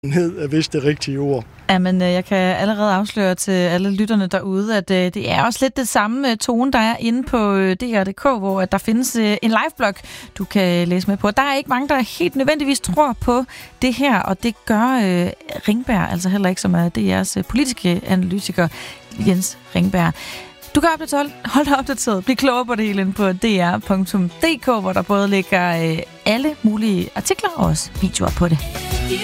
er vist det rigtige ord. Jamen, jeg kan allerede afsløre til alle lytterne derude, at det er også lidt det samme tone, der er inde på DR.dk, hvor der findes en liveblog, du kan læse med på. Der er ikke mange, der helt nødvendigvis tror på det her, og det gør Ringberg altså heller ikke, som er DR's politiske analytiker Jens Ringberg. Du kan holde dig opdateret, blive klogere på det hele inde på dr.dk, hvor der både ligger alle mulige artikler og også videoer på det.